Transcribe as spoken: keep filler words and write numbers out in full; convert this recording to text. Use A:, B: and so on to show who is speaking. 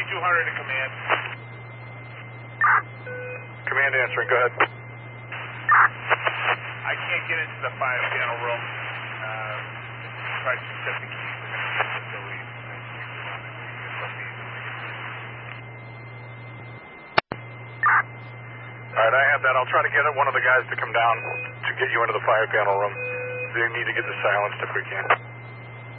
A: two hundred to command.
B: Command answering, go ahead.
A: I can't get into the fire panel room. Uh, try to set the keys. We're going to get the facility.
B: All right, I have that. I'll try to get one of the guys to come down to get you into the fire panel room. They need to get this silenced if we can.